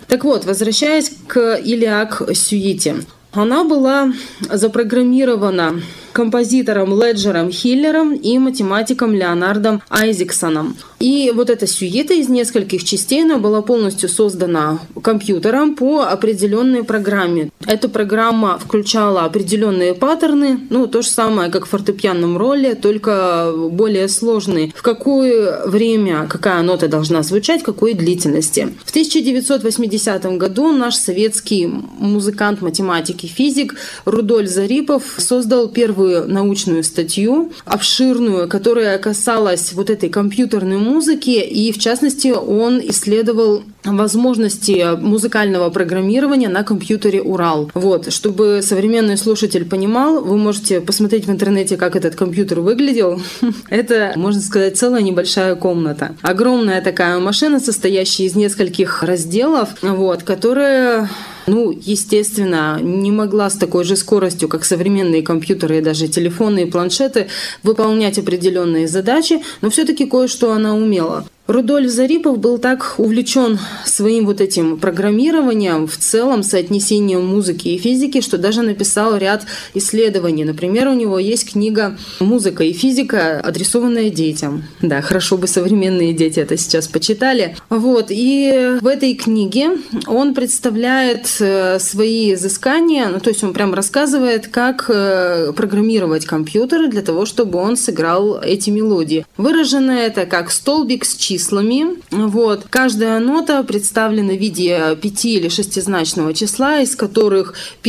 Так вот, возвращаясь к Iliac-сюите. Она была запрограммирована композитором Леджером Хиллером и математиком Леонардом Айзексоном. И вот эта сюита из нескольких частей, она была полностью создана компьютером по определенной программе. Эта программа включала определенные паттерны, то же самое, как в фортепианном роле, только более сложные. В какое время какая нота должна звучать, какой длительности. В 1980 году наш советский музыкант, математик и физик Рудольф Зарипов создал первую научную статью, обширную, которая касалась вот этой компьютерной музыки, и в частности он исследовал возможности музыкального программирования на компьютере Урал. Чтобы современный слушатель понимал, вы можете посмотреть в интернете, как этот компьютер выглядел. Это, можно сказать, целая небольшая комната. Огромная такая машина, состоящая из нескольких разделов, которая естественно, не могла с такой же скоростью, как современные компьютеры и даже телефоны и планшеты, выполнять определенные задачи, но все-таки кое-что она умела. Рудольф Зарипов был так увлечен своим этим программированием, в целом соотнесением музыки и физики, что даже написал ряд исследований. Например, у него есть книга «Музыка и физика», адресованная детям. Да, хорошо бы современные дети это сейчас почитали. И в этой книге он представляет свои изыскания, то есть он прям рассказывает, как программировать компьютер для того, чтобы он сыграл эти мелодии. Выражено это как столбик с числами. Каждая нота представлена в виде 5- или 6-значного числа, из которых